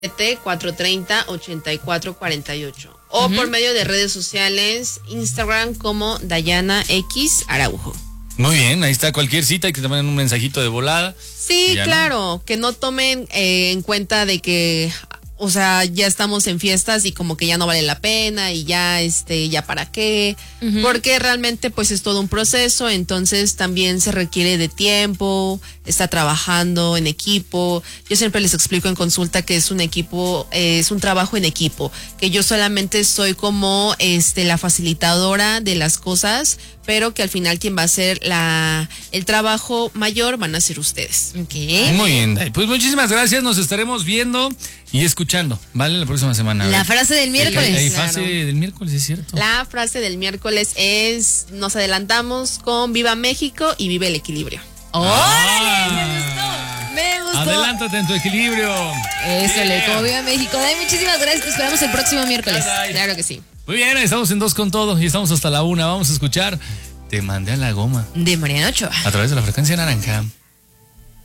430-8448 o por medio de redes sociales, Instagram como Dayana X Araujo. Muy bien, ahí está cualquier cita y que te manden un mensajito de volada. Sí, claro, que no tomen en cuenta de que, o sea, ya estamos en fiestas y como que ya no vale la pena y ya ya para qué, porque realmente pues es todo un proceso, entonces también se requiere de tiempo, está trabajando en equipo. Yo siempre les explico en consulta que es un equipo, es un trabajo en equipo, que yo solamente soy como la facilitadora de las cosas, pero que al final quien va a hacer el trabajo mayor van a ser ustedes. Okay. Muy bien, Day. Pues muchísimas gracias, nos estaremos viendo y escuchando, ¿vale? La próxima semana. La frase del miércoles. Hay frase del miércoles, es cierto. La frase del miércoles es: nos adelantamos con Viva México y vive el equilibrio. Me gustó. Adelántate en tu equilibrio. Eso, le como Viva México. Day, muchísimas gracias, te esperamos el próximo miércoles. Claro que sí. Muy bien, estamos en 2 con todo y estamos hasta la 1. Vamos a escuchar Te mandé a la goma de Mariana Ochoa a través de la frecuencia naranja.